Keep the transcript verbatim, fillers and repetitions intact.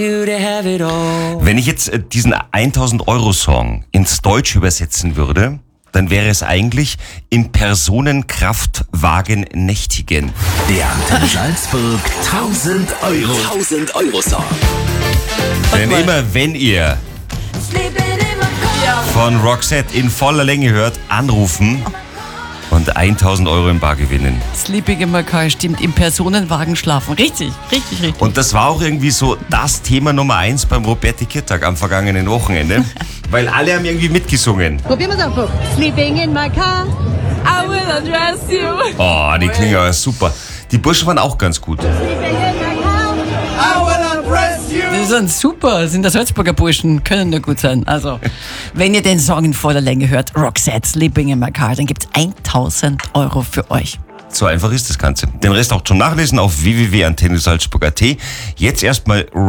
Wenn ich jetzt äh, diesen tausend-Euro-Song ins Deutsche übersetzen würde, dann wäre es eigentlich im Personenkraftwagen nächtigen. Der Antenne Salzburg tausend Euro. tausend Euro Song. Denn immer wenn ihr von Roxette in voller Länge hört, anrufen und tausend Euro im Bar gewinnen. Sleeping in my car, stimmt, im Personenwagen schlafen. Richtig, richtig, richtig. Und das war auch irgendwie so das Thema Nummer eins beim Roberti-Kittag am vergangenen Wochenende, weil alle haben irgendwie mitgesungen. Probieren wir es einfach. Sleeping in my car, I will undress you. Oh, die klingen aber super. Die Burschen waren auch ganz gut. Sleeping in my car, I will undress you. Die sind super, sind das Salzburger Burschen, können nur gut sein. Also, wenn ihr den Song in voller Länge hört, Roxette, Sleeping in my car, dann gibt's tausend Euro für euch. So einfach ist das Ganze. Den Rest auch zum Nachlesen auf w w w punkt antenne salzburg punkt a t. Jetzt erstmal